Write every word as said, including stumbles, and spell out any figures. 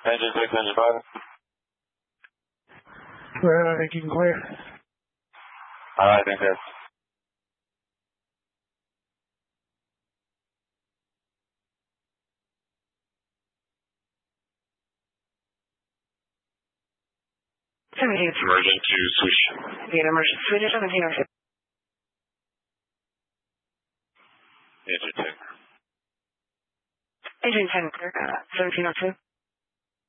Engine six, engine five. Well, I can clear. Alright, thanks, guys. seventeen. Emergent to switch. Yeah, emergent switch, seventeen oh two. Engine ten. Engine ten, clear. Uh, seventeen oh two.